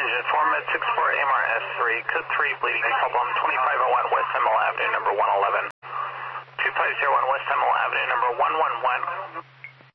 engine 4 med 64 AMR S3, code 3, bleeding decouple on 2501 West Hemel Avenue, number 111. 2501 West Hemel Avenue, number 111.